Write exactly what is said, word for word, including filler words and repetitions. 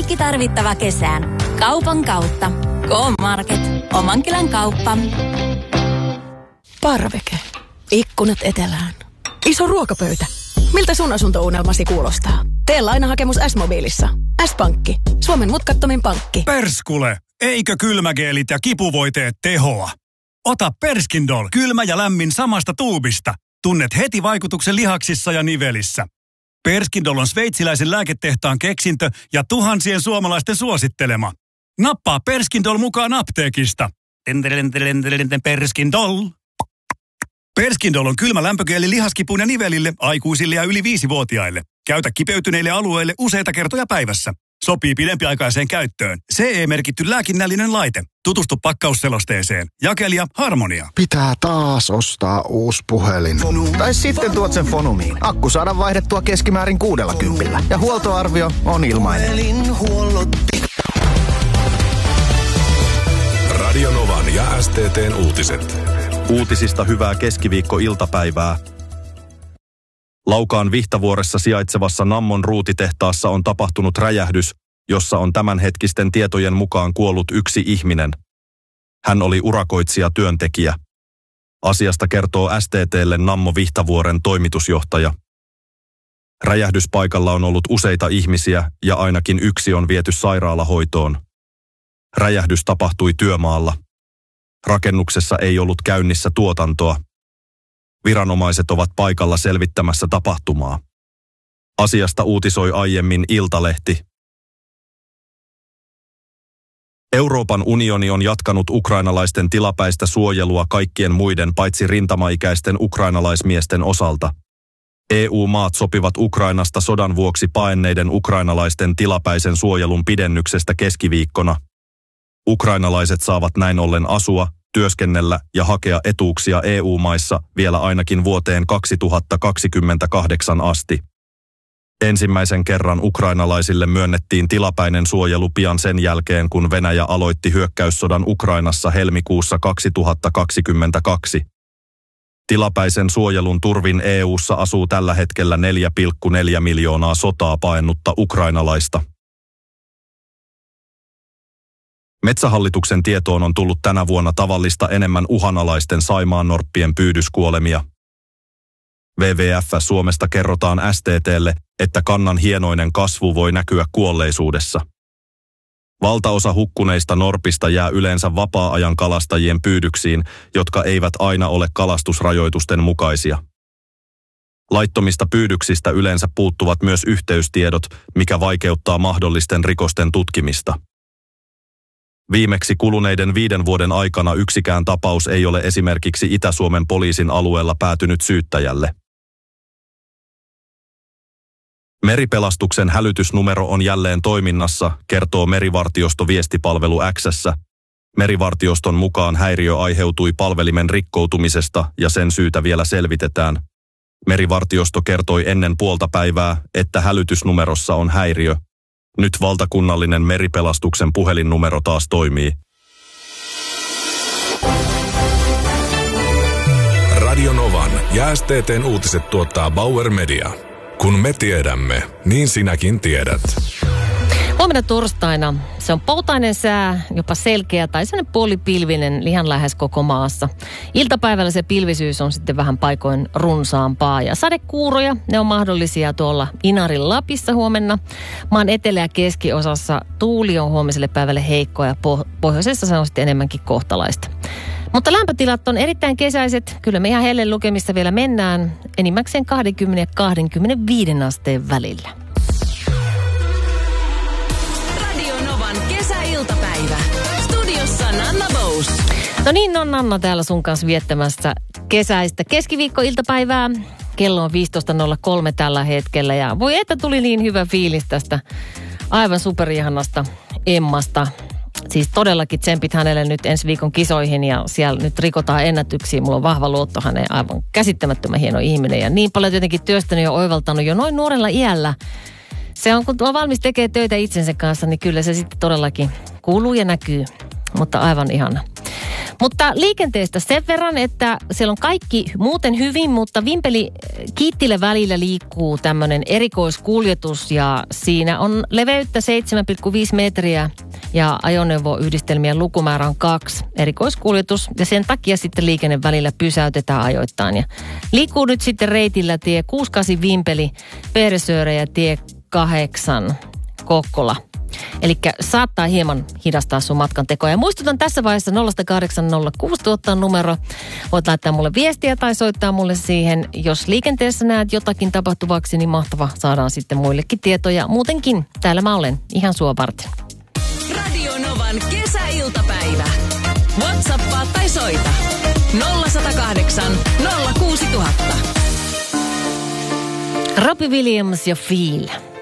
Kaikki tarvittava kesään. Kaupan kautta. K-Market. Omankylän kauppa. Parveke. Ikkunat etelään. Iso ruokapöytä. Miltä sun asuntounelmasi kuulostaa? Tee lainahakemus S-mobiilissa. S-pankki. Suomen mutkattomin pankki. Perskule! Eikö kylmägeelit ja kipuvoiteet tehoa? Ota Perskindol kylmä ja lämmin samasta tuubista. Tunnet heti vaikutuksen lihaksissa ja nivelissä. Perskindol on sveitsiläisen lääketehtaan keksintö ja tuhansien suomalaisten suosittelema. Nappaa Perskindol mukaan apteekista. Perskindol. Perskindol on kylmä lämpögeeli lihaskipuun ja nivelille, aikuisille ja yli viisivuotiaille. Käytä kipeytyneille alueille useita kertoja päivässä. Sopii pidempiaikaiseen käyttöön. C E-merkitty lääkinnällinen laite. Tutustu pakkausselosteeseen. Jakelija Harmonia. Pitää taas ostaa uusi puhelin. Tai sitten tuot sen Fonumiin. Akku saadaan vaihdettua keskimäärin kuudella kympillä. Ja huoltoarvio on ilmainen. Radio Novan ja S T T:n uutiset. Uutisista hyvää keskiviikko-iltapäivää. Laukaan Vihtavuoressa sijaitsevassa Nammon ruutitehtaassa on tapahtunut räjähdys, jossa on tämänhetkisten tietojen mukaan kuollut yksi ihminen. Hän oli urakoitsija-työntekijä. Asiasta kertoo S T T:lle Nammo Vihtavuoren toimitusjohtaja. Räjähdyspaikalla on ollut useita ihmisiä ja ainakin yksi on viety sairaalahoitoon. Räjähdys tapahtui työmaalla. Rakennuksessa ei ollut käynnissä tuotantoa. Viranomaiset ovat paikalla selvittämässä tapahtumaa. Asiasta uutisoi aiemmin Iltalehti. Euroopan unioni on jatkanut ukrainalaisten tilapäistä suojelua kaikkien muiden paitsi rintamaikäisten ukrainalaismiesten osalta. E U-maat sopivat Ukrainasta sodan vuoksi paenneiden ukrainalaisten tilapäisen suojelun pidennyksestä keskiviikkona. Ukrainalaiset saavat näin ollen asua, työskennellä ja hakea etuuksia E U-maissa vielä ainakin vuoteen kaksituhattakaksikymmentäkahdeksan asti. Ensimmäisen kerran ukrainalaisille myönnettiin tilapäinen suojelu pian sen jälkeen, kun Venäjä aloitti hyökkäyssodan Ukrainassa helmikuussa kaksituhattakaksikymmentäkaksi. Tilapäisen suojelun turvin E U:ssa asuu tällä hetkellä neljä pilkku neljä miljoonaa sotaa paennutta ukrainalaista. Metsähallituksen tietoon on tullut tänä vuonna tavallista enemmän uhanalaisten saimaannorppien pyydyskuolemia. W W F Suomesta kerrotaan S T T:lle, että kannan hienoinen kasvu voi näkyä kuolleisuudessa. Valtaosa hukkuneista norpista jää yleensä vapaa-ajan kalastajien pyydyksiin, jotka eivät aina ole kalastusrajoitusten mukaisia. Laittomista pyydyksistä yleensä puuttuvat myös yhteystiedot, mikä vaikeuttaa mahdollisten rikosten tutkimista. Viimeksi kuluneiden viiden vuoden aikana yksikään tapaus ei ole esimerkiksi Itä-Suomen poliisin alueella päätynyt syyttäjälle. Meripelastuksen hälytysnumero on jälleen toiminnassa, kertoo Merivartiosto viestipalvelu X:ssä. Merivartioston mukaan häiriö aiheutui palvelimen rikkoutumisesta ja sen syytä vielä selvitetään. Merivartiosto kertoi ennen puolta päivää, että hälytysnumerossa on häiriö. Nyt valtakunnallinen meripelastuksen puhelinnumero taas toimii. Radio Novan ja S T T:n uutiset tuottaa Bauer Media. Kun me tiedämme, niin sinäkin tiedät. Huomenna torstaina se on poutainen sää, jopa selkeä tai sellainen puolipilvinen lihan lähes koko maassa. Iltapäivällä se pilvisyys on sitten vähän paikoin runsaampaa ja sadekuuroja, ne on mahdollisia tuolla Inarin Lapissa huomenna. Maan etelä- ja keskiosassa tuuli on huomiselle päivälle heikkoa ja po- pohjoisessa se on sitten enemmänkin kohtalaista. Mutta lämpötilat on erittäin kesäiset. Kyllä me ihan hellen lukemista vielä mennään enimmäkseen kaksikymmentä ja kaksikymmentäviisi asteen välillä. Radio Novan kesäiltapäivä. Studiossa Nanna Bous. No niin, on Nanna täällä sun kanssa viettämässä kesäistä keskiviikkoiltapäivää. Kello on viisitoista nolla kolme tällä hetkellä ja voi että tuli niin hyvä fiilis tästä aivan superihanasta Emmasta. Siis todellakin tsempit hänelle nyt ensi viikon kisoihin ja siellä nyt rikotaan ennätyksiä. Mulla on vahva luotto häneen, aivan käsittämättömän hieno ihminen ja niin paljon jotenkin työstänyt ja oivaltanut jo noin nuorella iällä. Se on, kun on valmis tekemään töitä itsensä kanssa, niin kyllä se sitten todellakin kuuluu ja näkyy, mutta aivan ihana. Mutta liikenteestä sen verran, että siellä on kaikki muuten hyvin, mutta Vimpeli-Kittilä välillä liikkuu tämmöinen erikoiskuljetus ja siinä on leveyttä seitsemän pilkku viisi metriä ja ajoneuvoyhdistelmien lukumäärä on kaksi. Erikoiskuljetus ja sen takia sitten liikenne välillä pysäytetään ajoittain ja liikkuu nyt sitten reitillä tie kuusikymmentäkahdeksan Vimpeli, Peresöörä ja tie kahdeksan Kokkola. Eli saattaa hieman hidastaa sun matkan tekoa. Ja muistutan tässä vaiheessa nolla kahdeksan nolla kuusi tuottaa numero. Voit laittaa mulle viestiä tai soittaa mulle siihen. Jos liikenteessä näet jotakin tapahtuvaksi, niin mahtava. Saadaan sitten muillekin tietoja. Muutenkin täällä mä olen ihan sua varten. Radio Novan kesäiltapäivä. WhatsAppaa tai soita. nolla yksi nolla kahdeksan nolla kuusi tuhatta. Robbie Williams ja Feel.